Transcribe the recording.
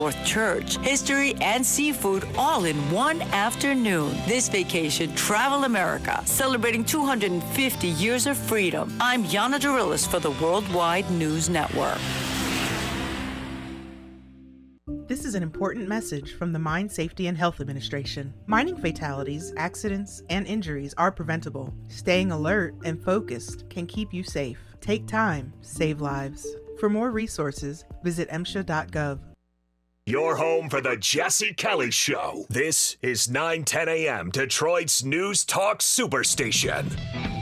Church, history, and seafood all in one afternoon. This vacation, Travel America, celebrating 250 years of freedom. I'm Yana Dorillis for the Worldwide News Network. This is an important message from the Mine Safety and Health Administration. Mining fatalities, accidents, and injuries are preventable. Staying alert and focused can keep you safe. Take time, save lives. For more resources, visit MSHA.gov. Your home for the Jesse Kelly Show. This is 910 a.m. Detroit's News Talk Superstation.